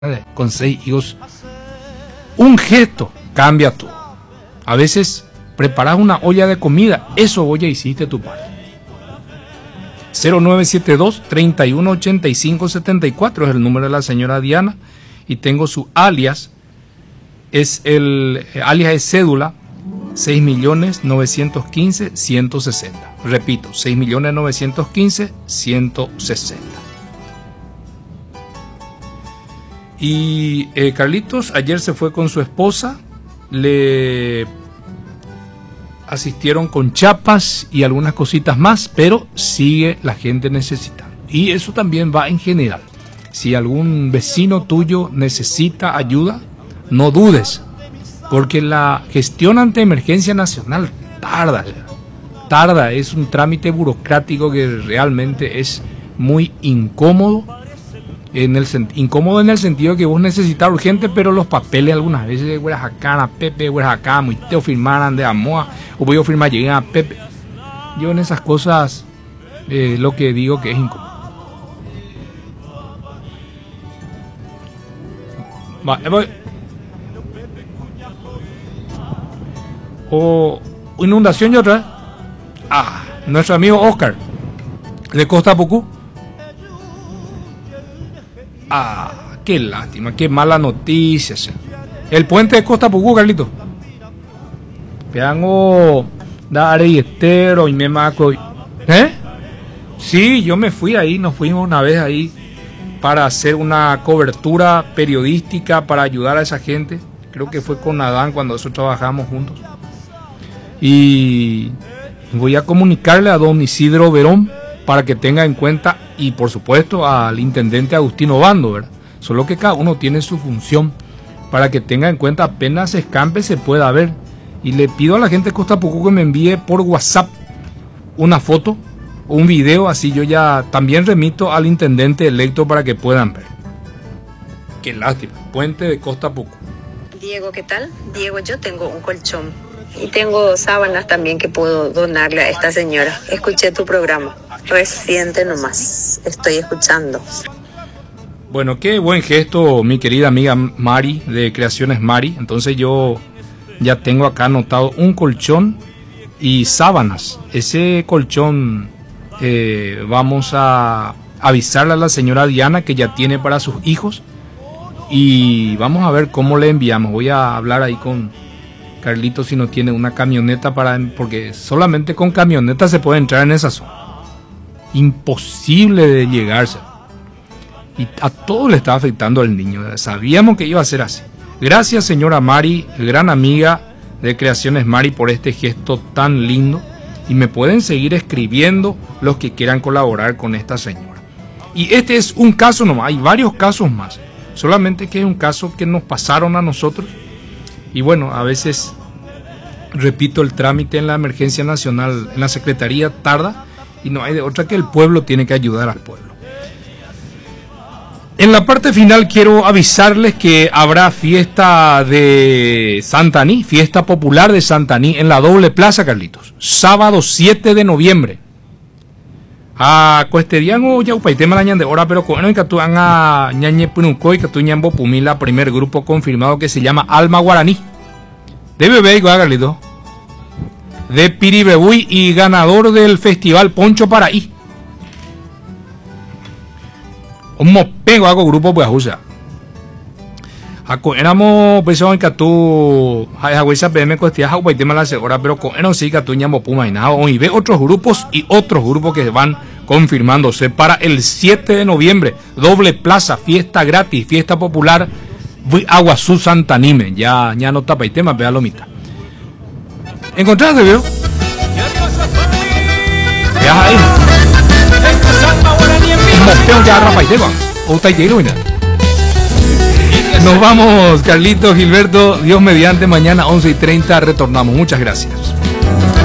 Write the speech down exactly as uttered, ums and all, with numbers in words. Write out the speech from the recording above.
con seis hijos, un gesto cambia todo. A veces preparas una olla de comida, eso vos ya hiciste tu parte. cero nueve siete dos, treinta y uno, ochenta y cinco, setenta y cuatro es el número de la señora Diana y tengo su alias, es el alias es cédula seis millones novecientos quince, ciento sesenta. Repito, seis millones novecientos quince, ciento sesenta. Y eh, Carlitos ayer se fue con su esposa, le asistieron con chapas y algunas cositas más, pero sigue la gente necesitando. Y eso también va en general. Si algún vecino tuyo necesita ayuda, no dudes, porque la gestión ante emergencia nacional tarda, tarda, es un trámite burocrático que realmente es muy incómodo. En el incómodo en el sentido que vos necesitas urgente, pero los papeles algunas veces güeras acá, a Pepe, güeras acá, muy teo firmaran de Amoa, o voy a firmar, llegué a Pepe. Yo en esas cosas eh, lo que digo que es incómodo. Va, voy. O inundación y otra. Ah, nuestro amigo Oscar de Costa Pucú. Ah, qué lástima, qué mala noticia. El puente de Costa Pucú, Carlito. Peango da areyetero y me maco. ¿Eh? Sí, yo me fui ahí, nos fuimos una vez ahí para hacer una cobertura periodística para ayudar a esa gente. Creo que fue con Adán cuando nosotros trabajamos juntos. Y voy a comunicarle a don Isidro Verón para que tenga en cuenta, y por supuesto al intendente Agustín Obando, ¿verdad? Solo que cada uno tiene su función, para que tenga en cuenta apenas escampe se pueda ver. Y le pido a la gente de Costa Pucú que me envíe por WhatsApp una foto o un video, así yo ya también remito al intendente electo para que puedan ver. Qué lástima, puente de Costa Pucú. Diego, ¿qué tal? Diego, yo tengo un colchón y tengo sábanas también que puedo donarle a esta señora. Escuché tu programa. Reciente nomás, estoy escuchando. Bueno, qué buen gesto, mi querida amiga Mari de Creaciones Mari. Entonces yo ya tengo acá anotado un colchón y sábanas. Ese colchón eh, vamos a avisarle a la señora Diana que ya tiene para sus hijos y vamos a ver cómo le enviamos. Voy a hablar ahí con Carlitos si no tiene una camioneta para, porque solamente con camioneta se puede entrar en esa zona. Imposible de llegarse. Y a todo le estaba afectando al niño. Sabíamos que iba a ser así. Gracias, señora Mari, gran amiga de Creaciones Mari, por este gesto tan lindo. Y me pueden seguir escribiendo los que quieran colaborar con esta señora. Y este es un caso nomás. Hay varios casos más. Solamente que es un caso que nos pasaron a nosotros. Y bueno, a veces, repito, el trámite en la emergencia nacional, en la secretaría tarda. Y no hay de otra que el pueblo tiene que ayudar al pueblo. En la parte final quiero avisarles que habrá fiesta de Santaní, fiesta popular de Santaní en la doble plaza, Carlitos. Sábado siete de noviembre. A Cuesteriano ya upaite malañan de hora, pero con que tú haga ñañe punucoy que tú ñambo pumila, primer grupo confirmado que se llama Alma Guaraní. De bebé igual, Carlitos. De Piribebuy y ganador del festival Poncho Paraí. Un mopego hago grupo pues usa. Éramos pensaban que tú Hawaiisa P M cuestionaba Hawái tema la segura, pero con no sí que tú ñamo puma y nada. Hoy ve otros grupos y otros grupos que van confirmándose para el siete de noviembre. Doble plaza, fiesta gratis, fiesta popular. Aguazú Santanime. Ya ya no tapa y tema, vea lo mitad. ¿Encontraste, veo? Ya ahí. Nos vamos, Carlitos, Gilberto. Dios mediante, mañana once y treinta retornamos. Muchas gracias.